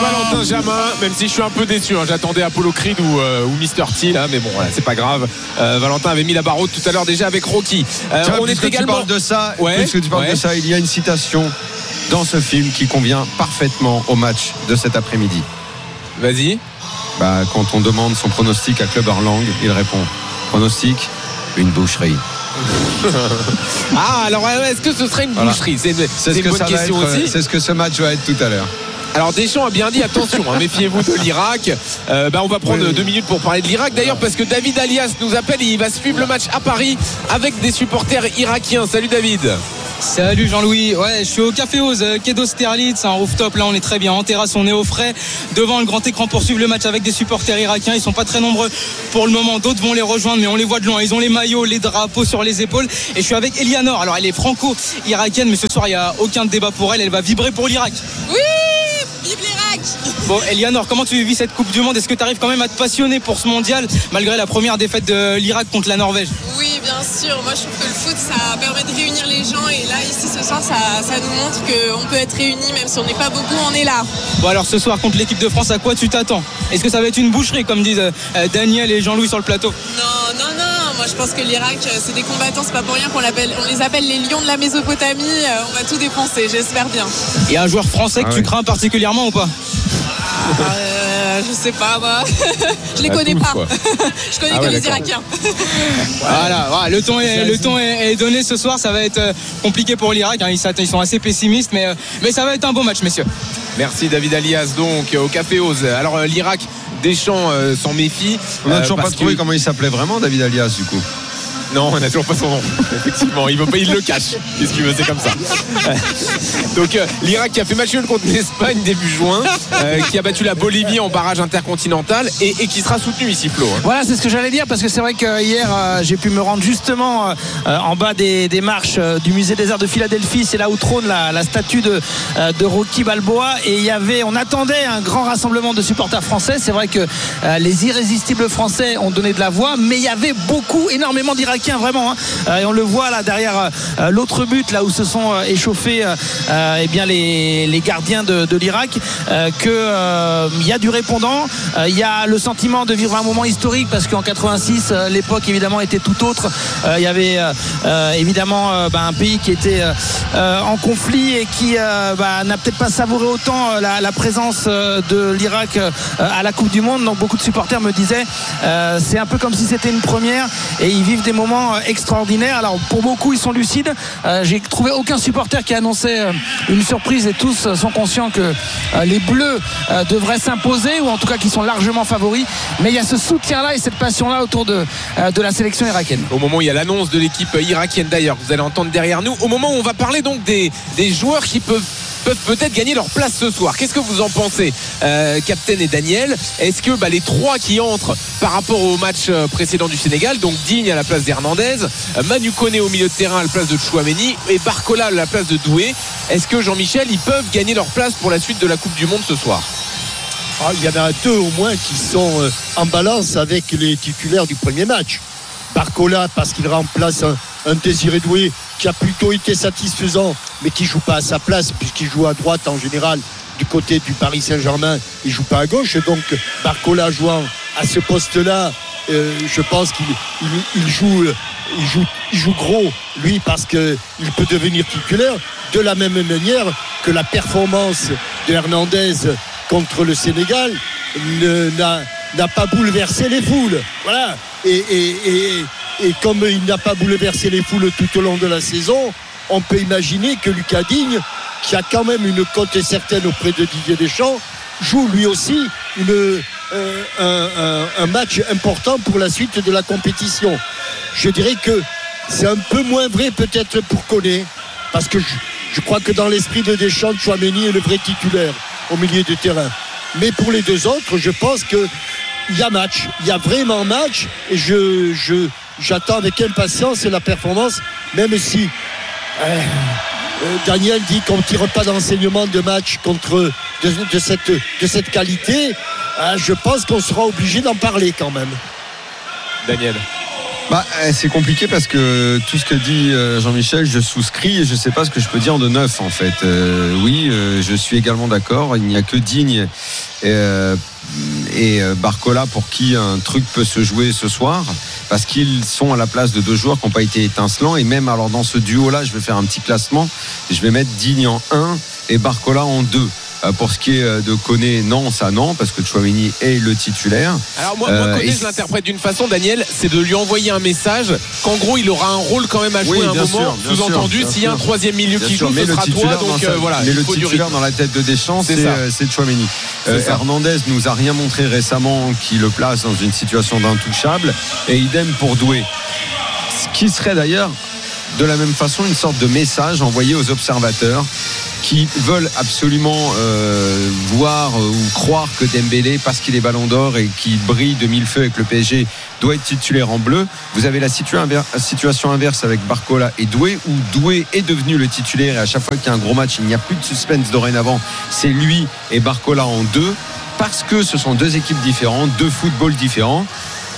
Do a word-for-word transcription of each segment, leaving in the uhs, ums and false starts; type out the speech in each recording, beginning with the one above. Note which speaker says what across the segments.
Speaker 1: Valentin Jamin, même si je suis un peu déçu, hein, j'attendais Apollo Creed ou, euh, ou Mister T là, mais bon voilà, c'est pas grave. euh, Valentin avait mis la barre haute tout à l'heure déjà avec Rocky. euh,
Speaker 2: Tiens,
Speaker 1: on est
Speaker 2: puisque
Speaker 1: également
Speaker 2: tu parles de ça,
Speaker 1: ouais,
Speaker 2: puisque tu parles
Speaker 1: ouais.
Speaker 2: de ça, il y a une citation dans ce film qui convient parfaitement au match de cet après-midi.
Speaker 1: Vas-y.
Speaker 2: Bah, quand on demande son pronostic à Clubber Lang, il répond pronostic, une boucherie.
Speaker 1: Ah alors ouais, est-ce que ce serait une
Speaker 2: Voilà.
Speaker 1: boucherie? C'est une,
Speaker 2: C'est,
Speaker 1: c'est
Speaker 2: ce
Speaker 1: une
Speaker 2: que
Speaker 1: bonne
Speaker 2: ça va
Speaker 1: question
Speaker 2: être,
Speaker 1: aussi.
Speaker 2: c'est ce que ce match va être tout à l'heure.
Speaker 1: Alors Deschamps a bien dit attention, hein, méfiez-vous de l'Irak. euh, bah, On va prendre
Speaker 2: oui.
Speaker 1: deux minutes pour parler de l'Irak d'ailleurs, parce que David Alias nous appelle et il va suivre le match à Paris avec des supporters irakiens. Salut David.
Speaker 3: Salut Jean-Louis, ouais je suis au Café Oz, quai d'Austerlitz, c'est un rooftop, là on est très bien, en terrasse on est au frais, devant le grand écran pour suivre le match avec des supporters irakiens. Ils sont pas très nombreux pour le moment, d'autres vont les rejoindre mais on les voit de loin, ils ont les maillots, les drapeaux sur les épaules. Et je suis avec Elianor, alors elle est franco-irakienne mais ce soir il n'y a aucun débat pour elle, elle va vibrer pour l'Irak.
Speaker 4: Oui, vive l'Irak.
Speaker 3: Bon Elianor, comment tu vis cette Coupe du Monde? Est-ce que tu arrives quand même à te passionner pour ce mondial malgré la première défaite de l'Irak contre la Norvège?
Speaker 4: Oui, bien sûr, moi je trouve que le foot ça permet de réunir les gens et là ici ce soir ça, ça nous montre qu'on peut être réunis même si on n'est pas beaucoup, on est là.
Speaker 3: Bon alors ce soir contre l'équipe de France, à quoi tu t'attends? Est-ce que ça va être une boucherie comme disent euh, Daniel et Jean-Louis sur le plateau?
Speaker 4: Non, non, non, moi je pense que l'Irak c'est des combattants, c'est pas pour rien qu'on l'appelle, on les appelle les lions de la Mésopotamie, euh, on va tout défoncer, j'espère bien.
Speaker 3: Il y a un joueur français que
Speaker 2: Ah
Speaker 3: tu
Speaker 2: oui.
Speaker 3: crains particulièrement ou pas?
Speaker 4: Euh, je sais pas moi, je les
Speaker 1: À
Speaker 4: connais
Speaker 1: tous,
Speaker 4: pas,
Speaker 1: quoi.
Speaker 4: je connais
Speaker 1: Ah
Speaker 4: que
Speaker 1: ouais,
Speaker 4: les
Speaker 1: d'accord.
Speaker 4: Irakiens.
Speaker 3: Voilà, voilà, le ton, est, le ton est, est donné ce soir, ça va être euh, compliqué pour l'Irak, hein, ils, s'attendent- ils sont assez pessimistes mais, euh, mais ça va être un beau match messieurs.
Speaker 1: Merci David Alias donc au Café Oz. Alors euh, l'Irak, Deschamps euh, s'en méfie.
Speaker 2: On n'a
Speaker 1: euh,
Speaker 2: toujours pas
Speaker 1: parce
Speaker 2: trouvé
Speaker 1: que-
Speaker 2: comment il s'appelait vraiment, David Alias, du coup.
Speaker 1: Non, on n'a toujours pas son nom. Effectivement, il veut pas, il le cache. Qu'est-ce qu'il veut, c'est comme ça. Donc euh, l'Irak qui a fait match nul contre l'Espagne début juin, euh, qui a battu la Bolivie en barrage intercontinental et, et qui sera soutenu ici, Flo. hein.
Speaker 5: Voilà, c'est ce que j'allais dire parce que c'est vrai que hier euh, j'ai pu me rendre justement euh, en bas des, des marches euh, du musée des Arts de Philadelphie. C'est là où trône la, la statue de, euh, de Rocky Balboa et il y avait, on attendait un grand rassemblement de supporters français. C'est vrai que euh, les irrésistibles français ont donné de la voix, mais il y avait beaucoup, énormément d'Irakiens vraiment. Hein. Euh, et on le voit là derrière euh, l'autre but, là où se sont euh, échauffés euh, euh, eh bien les, les gardiens de, de l'Irak, euh, que euh, il y a du répondant. Euh, Il y a le sentiment de vivre un moment historique parce qu'en quatre-vingt-six, euh, l'époque évidemment était tout autre. Euh, il y avait euh, euh, évidemment euh, bah, un pays qui était euh, euh, en conflit et qui euh, bah, n'a peut-être pas savouré autant euh, la, la présence euh, de l'Irak euh, à la Coupe du Monde. Donc beaucoup de supporters me disaient euh, c'est un peu comme si c'était une première et ils vivent des moments euh, extraordinaires. Alors pour beaucoup ils sont lucides. Euh, j'ai trouvé aucun supporter qui annonçait euh, une surprise et tous euh, sont conscients que euh, les Bleus euh, devraient s'imposer ou en tout cas qu'ils sont largement favoris. Mais il y a ce soutien-là et cette passion-là autour de, euh, de la sélection irakienne.
Speaker 1: Au moment où il y a l'annonce de l'équipe irakienne d'ailleurs, que vous allez entendre derrière nous, au moment où on va parler donc des, des joueurs qui peuvent peuvent peut-être gagner leur place ce soir. Qu'est-ce que vous en pensez, euh, Captain et Daniel? Est-ce que bah, les trois qui entrent par rapport au match précédent du Sénégal, donc Digne à la place d'Hernandez, Manu Koné au milieu de terrain à la place de Chouameni et Barcola à la place de Doué, est-ce que Jean-Michel, ils peuvent gagner leur place pour la suite de la Coupe du Monde ce soir?
Speaker 6: Ah, il y en a deux au moins qui sont euh, en balance avec les titulaires du premier match. Barcola parce qu'il remplace un, un Désiré Doué qui a plutôt été satisfaisant mais qui joue pas à sa place puisqu'il joue à droite en général du côté du Paris Saint-Germain, il joue pas à gauche. Donc Barcola jouant à ce poste-là, euh, je pense qu'il il, il joue, il joue, il joue gros lui parce que il peut devenir titulaire de la même manière que la performance de Hernandez contre le Sénégal ne, n'a, n'a pas bouleversé les foules. Voilà. Et, et, et, et comme il n'a pas bouleversé les foules tout au long de la saison, on peut imaginer que Lucas Digne, qui a quand même une cote certaine auprès de Didier Deschamps, joue lui aussi une, euh, un, un, un match important pour la suite de la compétition. Je dirais que c'est un peu moins vrai peut-être pour Koné, parce que je, je crois que dans l'esprit de Deschamps, Chouameni est le vrai titulaire au milieu du terrain. Mais pour les deux autres, je pense que il y a match, il y a vraiment match et je, je, j'attends avec impatience la performance, même si euh, euh, Daniel dit qu'on ne tire pas d'enseignement de match contre de, de, cette, de cette qualité. Euh, je pense qu'on sera obligé d'en parler quand même.
Speaker 1: Daniel.
Speaker 2: Bah, c'est compliqué parce que tout ce que dit Jean-Michel, je souscris et je ne sais pas ce que je peux dire de neuf en fait. Euh, oui, euh, je suis également d'accord. Il n'y a que Digne et, euh, et Barcola pour qui un truc peut se jouer ce soir, parce qu'ils sont à la place de deux joueurs qui n'ont pas été étincelants. Et même alors dans ce duo-là, je vais faire un petit classement. Je vais mettre Digne en un et Barcola en deux. Pour ce qui est de Koné, non, ça non, parce que Tchouaméni est le titulaire.
Speaker 1: Alors moi, moi Koné, euh, je l'interprète d'une façon, Daniel, c'est de lui envoyer un message qu'en gros, il aura un rôle quand même à jouer oui, à un moment. Sûr, sous-entendu, sûr, s'il y a un troisième milieu bien qui sûr, joue, ce sera toi. Donc
Speaker 2: sa,
Speaker 1: euh, voilà.
Speaker 2: Mais le titulaire dans la tête de Deschamps, c'est, c'est, euh, c'est Tchouaméni. Euh, Hernandez nous a rien montré récemment qui le place dans une situation d'intouchable. Et idem pour Doué. Ce qui serait d'ailleurs de la même façon une sorte de message envoyé aux observateurs qui veulent absolument euh, voir euh, ou croire que Dembélé, parce qu'il est ballon d'or et qui brille de mille feux avec le P S G, doit être titulaire en bleu. Vous avez la situa- inver- situation inverse avec Barcola et Doué, où Doué est devenu le titulaire et à chaque fois qu'il y a un gros match, il n'y a plus de suspense dorénavant. C'est lui et Barcola en deux, parce que ce sont deux équipes différentes, deux footballs différents.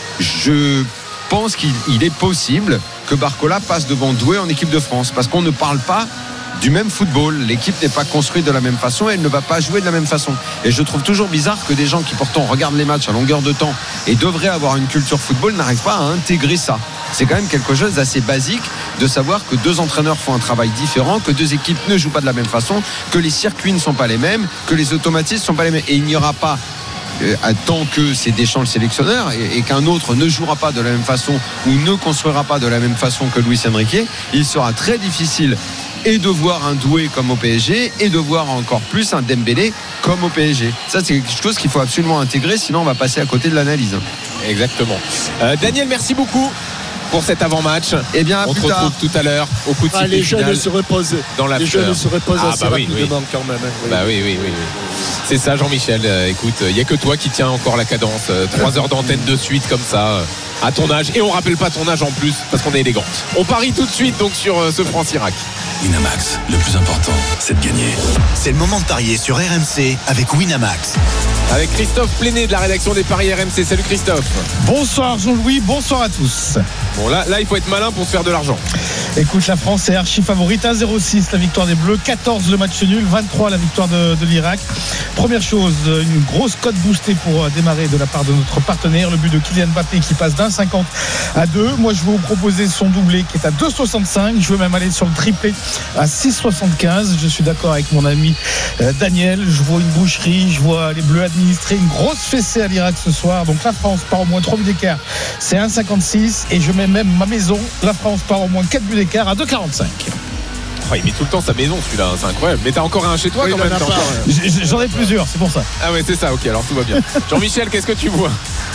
Speaker 2: Je pense qu'il il est possible que Barcola passe devant Doué en équipe de France, parce qu'on ne parle pas du même football, l'équipe n'est pas construite de la même façon et elle ne va pas jouer de la même façon. Et je trouve toujours bizarre que des gens qui pourtant regardent les matchs à longueur de temps et devraient avoir une culture football n'arrivent pas à intégrer ça. C'est quand même quelque chose d'assez basique de savoir que deux entraîneurs font un travail différent, que deux équipes ne jouent pas de la même façon, que les circuits ne sont pas les mêmes, que les automatismes ne sont pas les mêmes. Et il n'y aura pas euh, tant que c'est Deschamps le sélectionneur et, et qu'un autre ne jouera pas de la même façon ou ne construira pas de la même façon que Luis Enrique, il sera très difficile et de voir un Doué comme au P S G et de voir encore plus un Dembélé comme au P S G. Ça, c'est quelque chose qu'il faut absolument intégrer, sinon on va passer à côté de l'analyse.
Speaker 1: Exactement. Euh, Daniel, merci beaucoup pour cet avant-match.
Speaker 2: Et bien,
Speaker 1: on
Speaker 2: plus
Speaker 1: te retrouve
Speaker 2: tard.
Speaker 1: tout à l'heure au coup de
Speaker 6: ah,
Speaker 1: sifflet
Speaker 6: les jeunes se reposent
Speaker 1: dans la
Speaker 6: les jeunes se reposent
Speaker 1: ah,
Speaker 6: assez
Speaker 1: bah oui,
Speaker 6: rapidement
Speaker 1: oui.
Speaker 6: quand même. Hein, oui.
Speaker 1: Bah oui, oui, oui, oui. C'est ça, Jean-Michel. Euh, écoute, il n'y a que toi qui tiens encore la cadence. Euh, trois heures d'antenne de suite comme ça. Euh, à ton âge, et on rappelle pas ton âge en plus parce qu'on est élégant. On parie tout de suite donc sur euh, ce France-Irak.
Speaker 7: Winamax, le plus important, c'est de gagner. C'est le moment de parier sur R M C avec Winamax.
Speaker 1: Avec Christophe Pléné de la rédaction des paris R M C. Salut Christophe.
Speaker 8: Bonsoir Jean-Louis, bonsoir à tous.
Speaker 1: Bon là, là il faut être malin pour se faire de l'argent.
Speaker 8: Écoute, la France est archi favorite, un zéro six la victoire des Bleus, quatorze le match nul, vingt-trois la victoire de, de l'Irak. Première chose, une grosse cote boostée pour démarrer de la part de notre partenaire, le but de Kylian Mbappé qui passe d'un cinquante à deux. Moi je vais vous proposer son doublé qui est à deux soixante-cinq, je veux même aller sur le triplé à six soixante-quinze. Je suis d'accord avec mon ami euh, Daniel, je vois une boucherie, je vois les Bleus administrer une grosse fessée à l'Irak ce soir, donc la France part au moins trois buts d'écart, c'est un cinquante-six, et je mets même ma maison, la France part au moins quatre buts d'écart à deux quarante-cinq.
Speaker 1: Oh, il met tout le temps sa maison celui-là, c'est incroyable. Mais t'as encore un chez toi oui, quand même. Pas,
Speaker 8: ouais. J'en ai plusieurs, c'est pour ça.
Speaker 1: Ah ouais, c'est ça, ok, alors tout va bien. Jean-Michel, qu'est-ce que tu vois?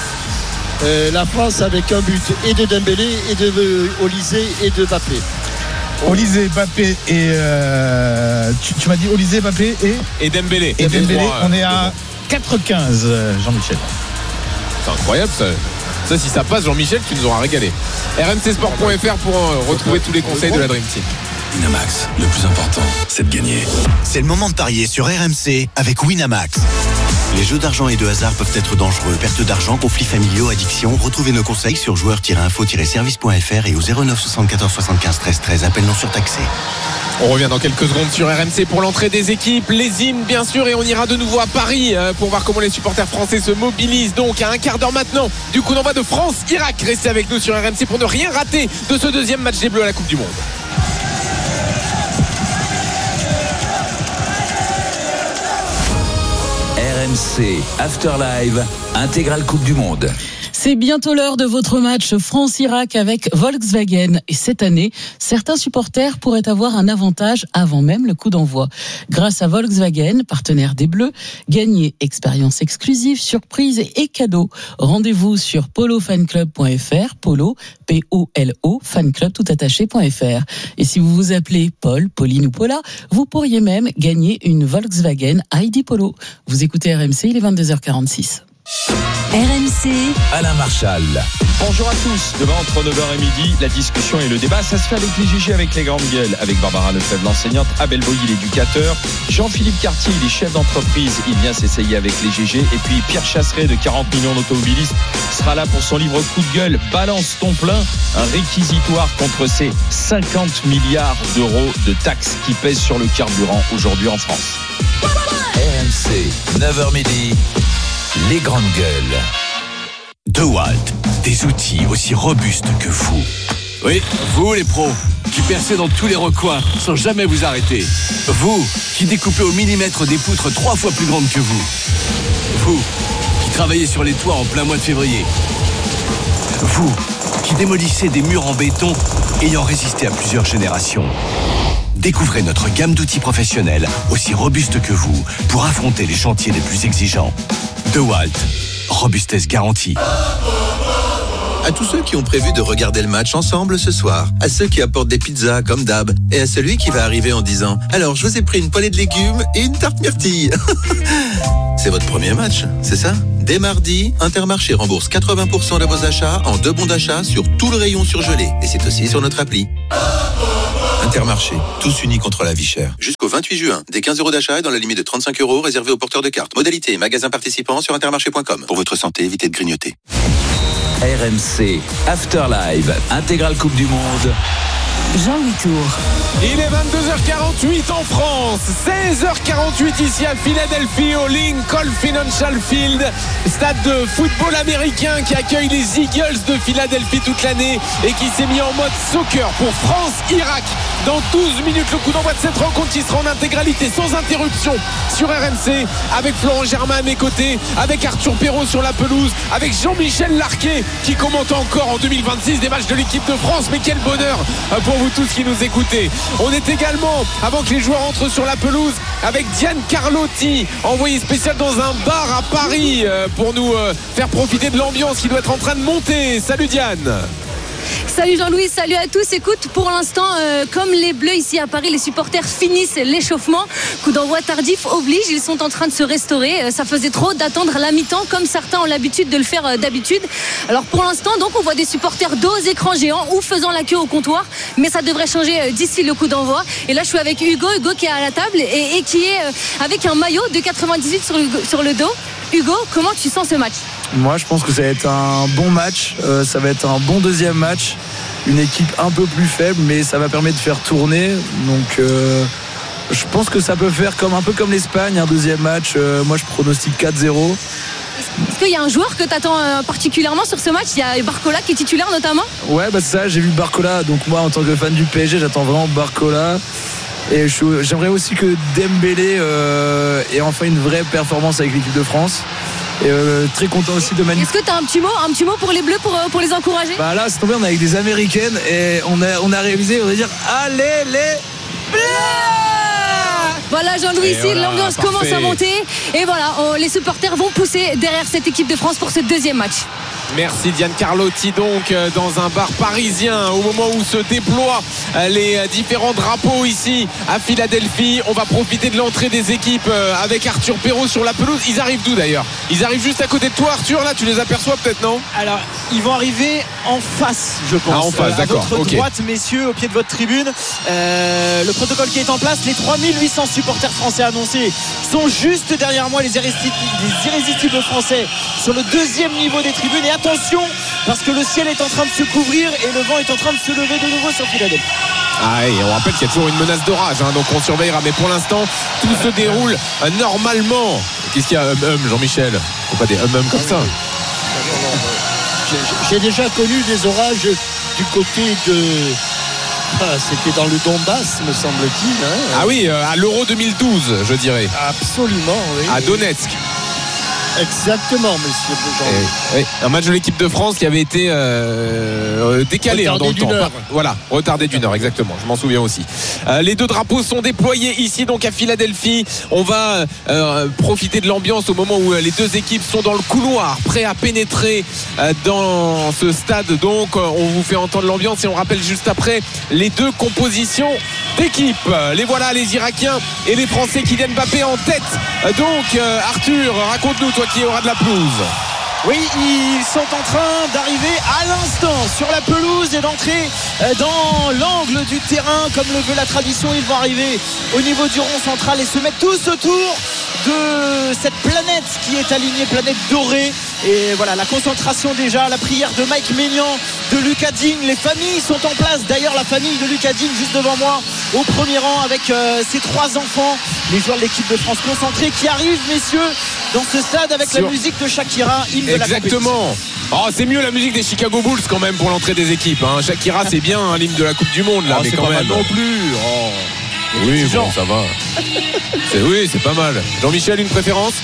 Speaker 6: euh, La France avec un but et de Dembélé et de euh, Olysée et de Mbappé.
Speaker 8: Olysée, Mbappé et euh, tu, tu m'as dit Olysée, Mbappé et
Speaker 1: et Dembélé.
Speaker 8: Et Dembélé,
Speaker 1: trois,
Speaker 8: on est à quatre quinze, Jean-Michel.
Speaker 1: C'est incroyable ça. Ça, si ça passe, Jean-Michel, tu nous auras régalé. R M C sport point F R pour euh, retrouver tous les conseils de la Dream Team.
Speaker 7: Winamax, le plus important, c'est de gagner. C'est le moment de parier sur R M C avec Winamax. Les jeux d'argent et de hasard peuvent être dangereux. Perte d'argent, conflits familiaux, addiction. Retrouvez nos conseils sur joueurs tiret info tiret service point F R et au zéro neuf soixante-quatorze soixante-quinze treize treize. Appel non surtaxé.
Speaker 1: On revient dans quelques secondes sur R M C pour l'entrée des équipes, les hymnes bien sûr, et on ira de nouveau à Paris pour voir comment les supporters français se mobilisent. Donc à un quart d'heure maintenant du coup d'envoi de France-Irak. Restez avec nous sur R M C pour ne rien rater de ce deuxième match des Bleus à la Coupe du Monde.
Speaker 9: R M C Afterlive, intégrale Coupe du Monde.
Speaker 10: C'est bientôt l'heure de votre match France-Irak avec Volkswagen. Et cette année, certains supporters pourraient avoir un avantage avant même le coup d'envoi. Grâce à Volkswagen, partenaire des Bleus, gagnez expérience exclusive, surprise et cadeaux. Rendez-vous sur polo fan club point F R, polo, P O L O, fanclub tout attaché point F R. Et si vous vous appelez Paul, Pauline ou Paula, vous pourriez même gagner une Volkswagen I D Polo. Vous écoutez R M C, il est vingt-deux heures quarante-six.
Speaker 11: R M C,
Speaker 9: Alain Marchal.
Speaker 12: Bonjour à tous. Demain, entre neuf heures et midi, la discussion et le débat, ça se fait avec les G G, avec les grandes gueules, avec Barbara Lefebvre, l'enseignante, Abel Boilly, l'éducateur, Jean-Philippe Cartier, il est chef d'entreprise, il vient s'essayer avec les G G, et puis Pierre Chasseret de quarante millions d'automobilistes sera là pour son livre coup de gueule, Balance ton plein, un réquisitoire contre ces cinquante milliards d'euros de taxes qui pèsent sur le carburant aujourd'hui en France.
Speaker 9: R M C, neuf heures midi, les grandes gueules.
Speaker 13: DeWalt, des outils aussi robustes que vous. Oui, vous les pros, qui percez dans tous les recoins sans jamais vous arrêter. Vous, qui découpez au millimètre des poutres trois fois plus grandes que vous. Vous, qui travaillez sur les toits en plein mois de février. Vous, qui démolissez des murs en béton ayant résisté à plusieurs générations. Découvrez notre gamme d'outils professionnels aussi robustes que vous pour affronter les chantiers les plus exigeants. DeWalt, robustesse garantie.
Speaker 14: À tous ceux qui ont prévu de regarder le match ensemble ce soir, à ceux qui apportent des pizzas comme d'hab, et à celui qui va arriver en disant « Alors, je vous ai pris une poêlée de légumes et une tarte myrtille ». C'est votre premier match, c'est ça ? Dès mardi, Intermarché rembourse quatre-vingts pour cent de vos achats en deux bons d'achat sur tout le rayon surgelé. Et c'est aussi sur notre appli. Intermarché, tous unis contre la vie chère. Jusqu'au vingt-huit juin, des quinze euros d'achat et dans la limite de trente-cinq euros réservés aux porteurs de cartes. Modalité, magasin participant sur intermarché point com. Pour votre santé, évitez de grignoter.
Speaker 9: R M C, After Live, intégrale Coupe du Monde.
Speaker 11: Jean-Louis Tour.
Speaker 1: Il est vingt-deux heures quarante-huit en France, seize heures quarante-huit ici à Philadelphie au Lincoln Financial Field, stade de football américain qui accueille les Eagles de Philadelphie toute l'année et qui s'est mis en mode soccer pour France-Irak. Dans douze minutes, le coup d'envoi de cette rencontre qui sera en intégralité sans interruption sur R M C, avec Florent Germain à mes côtés, avec Arthur Perrault sur la pelouse, avec Jean-Michel Larquet qui commente encore en deux mille vingt-six des matchs de l'équipe de France. Mais quel bonheur pour vous tous qui nous écoutez. On est également, avant que les joueurs entrent sur la pelouse, avec Diane Carlotti, envoyée spéciale dans un bar à Paris pour nous faire profiter de l'ambiance qui doit être en train de monter. Salut Diane.
Speaker 11: Salut Jean-Louis, salut à tous. Écoute, pour l'instant, euh, comme les Bleus ici à Paris, les supporters finissent l'échauffement. Coup d'envoi tardif oblige, ils sont en train de se restaurer. Euh, ça faisait trop d'attendre la mi-temps, comme certains ont l'habitude de le faire euh, d'habitude. Alors pour l'instant, donc, on voit des supporters dos aux écrans géants ou faisant la queue au comptoir, mais ça devrait changer euh, d'ici le coup d'envoi. Et là, je suis avec Hugo, Hugo qui est à la table et, et qui est euh, avec un maillot de quatre-vingt-dix-huit sur le, sur le dos. Hugo, comment tu sens ce match ?
Speaker 15: Moi, je pense que ça va être un bon match. Euh, ça va être un bon deuxième match. Une équipe un peu plus faible, mais ça va permettre de faire tourner. Donc, euh, je pense que ça peut faire comme, un peu comme l'Espagne, un deuxième match. Euh, moi, je pronostique quatre zéro.
Speaker 11: Est-ce qu'il y a un joueur que tu attends euh, particulièrement sur ce match ? Il y a Barcola qui est titulaire notamment ?
Speaker 15: Ouais, bah c'est ça, j'ai vu Barcola. Donc, moi, en tant que fan du P S G, j'attends vraiment Barcola. Et je, j'aimerais aussi que Dembélé euh, ait enfin une vraie performance avec l'équipe de France. Et euh, très content aussi de Manu.
Speaker 11: Est-ce que tu as un petit mot, un petit mot pour les Bleus pour, pour les encourager ?
Speaker 15: Bah là, c'est tombé, on est avec des Américaines et on a, on a réalisé, on va dire, allez les Bleus !
Speaker 11: Voilà Jean-Louis, ici voilà, l'ambiance parfait. Commence à monter. Et voilà, on, les supporters vont pousser derrière cette équipe de France pour ce deuxième match.
Speaker 1: Merci Diane Carlotti, donc dans un bar parisien au moment où se déploient les différents drapeaux ici à Philadelphie. On va profiter de l'entrée des équipes avec Arthur Perrault sur la pelouse. Ils arrivent d'où d'ailleurs ? Ils arrivent juste à côté de toi Arthur, là tu les aperçois peut-être, non ?
Speaker 16: Alors ils vont arriver en face je pense.
Speaker 1: Ah, en face,
Speaker 16: euh,
Speaker 1: d'accord.
Speaker 16: À votre
Speaker 1: okay.
Speaker 16: droite messieurs, au pied de votre tribune. euh, Le protocole qui est en place, les trois mille huit cents supporters français annoncés sont juste derrière moi, les irrésistibles, les irrésistibles français sur le deuxième niveau des tribunes. Et attention, parce que le ciel est en train de se couvrir et le vent est en train de se lever de nouveau sur Philadelphie.
Speaker 1: Ah, et on rappelle qu'il y a toujours une menace d'orage, hein, donc on surveillera. Mais pour l'instant, tout se déroule euh, normalement. Qu'est-ce qu'il y a, hum, hum, Jean-Michel ? Faut pas des hum, hum comme ça.
Speaker 6: J'ai, j'ai déjà connu des orages du côté de... Ah, c'était dans le Donbass, me semble-t-il. Hein.
Speaker 1: Ah oui, euh, à l'Euro deux mille douze, je dirais.
Speaker 6: Absolument, oui.
Speaker 1: À Donetsk.
Speaker 6: Exactement, monsieur Jean.
Speaker 1: Oui, un match de l'équipe de France qui avait été euh, décalé hein, dans le temps. Heure. Voilà, retardé d'une heure, exactement. Je m'en souviens aussi. Euh, les deux drapeaux sont déployés ici, donc à Philadelphie. On va euh, profiter de l'ambiance au moment où les deux équipes sont dans le couloir, prêts à pénétrer euh, dans ce stade. Donc, on vous fait entendre l'ambiance et on rappelle juste après les deux compositions d'équipe. Les voilà, les Irakiens et les Français, Kylian Mbappé en tête. Donc, euh, Arthur, raconte-nous, toi qui aura de la pelouse.
Speaker 16: Oui, ils sont en train d'arriver à l'instant sur la pelouse et d'entrer dans l'angle du terrain comme le veut la tradition. Ils vont arriver au niveau du rond central et se mettre tous autour de cette planète qui est alignée, planète dorée. Et voilà, la concentration déjà, la prière de Mike Maignan, de Lucas Digne. Les familles sont en place. D'ailleurs, la famille de Lucas Digne juste devant moi au premier rang avec euh, ses trois enfants, les joueurs de l'équipe de France concentrés qui arrivent, messieurs, dans ce stade avec Sur... la musique de Shakira, hymne de la compétition.
Speaker 1: Exactement. Oh, c'est mieux la musique des Chicago Bulls quand même pour l'entrée des équipes. Hein. Shakira, c'est bien hein, l'hymne de la Coupe du Monde là,
Speaker 12: oh,
Speaker 1: mais
Speaker 12: c'est
Speaker 1: quand
Speaker 12: pas
Speaker 1: même.
Speaker 12: Mal non plus. Oh.
Speaker 1: Oui, bon, ça va. C'est, oui, c'est pas mal. Jean-Michel, une préférence?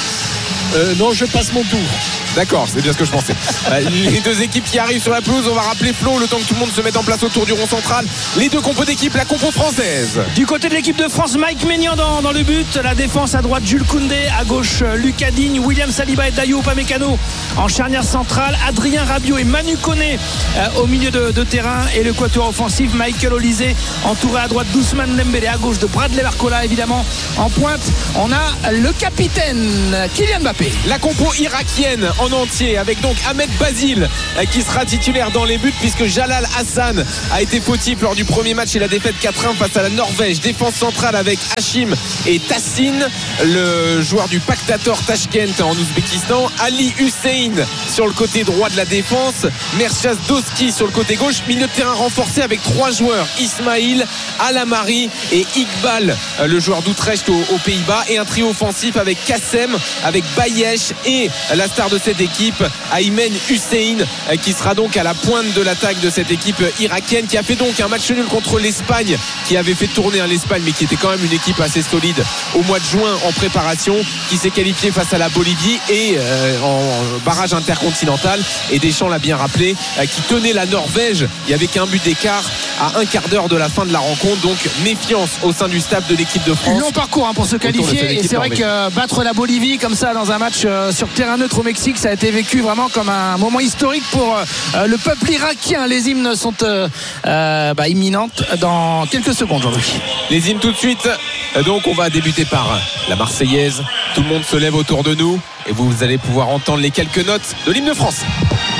Speaker 6: euh, Non, je passe mon tour.
Speaker 1: D'accord, c'est bien ce que je pensais. Les deux équipes qui arrivent sur la pelouse, on va rappeler Flo, le temps que tout le monde se mette en place autour du rond central. Les deux compos d'équipe, la compo française.
Speaker 5: Du côté de l'équipe de France, Mike Maignan dans, dans le but. La défense à droite, Jules Koundé. À gauche, Lucas Digne, William Saliba et Dayot Upamecano en charnière centrale. Adrien Rabiot et Manu Koné euh, au milieu de, de terrain. Et le quatuor offensif, Michael Olysée entouré à droite d'Ousmane Dembélé. À gauche de Bradley Barcola, évidemment. En pointe, on a le capitaine Kylian Mbappé.
Speaker 1: La compo irakienne en entier avec donc Ahmed Basile qui sera titulaire dans les buts puisque Jalal Hassan a été fautif lors du premier match et la défaite quatre un face à la Norvège. Défense centrale avec Hachim et Tassin, le joueur du Paktator Tashkent en Ouzbékistan. Ali Hussein sur le côté droit de la défense, Merchaz Doski sur le côté gauche. Milieu de terrain renforcé avec trois joueurs, Ismail, Alamari et Iqbal, le joueur d'Utrecht aux, aux Pays-Bas, et un trio offensif avec Kassem, avec Bayesh et la star de cette équipe, Aymen Hussein, qui sera donc à la pointe de l'attaque de cette équipe irakienne qui a fait donc un match nul contre l'Espagne, qui avait fait tourner hein, l'Espagne mais qui était quand même une équipe assez solide au mois de juin en préparation, qui s'est qualifiée face à la Bolivie et euh, en barrage intercontinental, et Deschamps l'a bien rappelé, euh, qui tenait la Norvège, il n'y avait qu'un but d'écart à un quart d'heure de la fin de la rencontre. Donc méfiance au sein du staff de l'équipe de France.
Speaker 5: Long parcours hein, pour se qualifier, et c'est vrai que euh, battre la Bolivie comme ça dans un match euh, sur terrain neutre au Mexique, ça a été vécu vraiment comme un moment historique pour euh, le peuple irakien. Les hymnes sont euh, euh, bah, imminentes dans quelques secondes, Jean-Louis.
Speaker 1: Les hymnes tout de suite. Donc on va débuter par la Marseillaise. Tout le monde se lève autour de nous et vous, vous allez pouvoir entendre les quelques notes de l'hymne de France.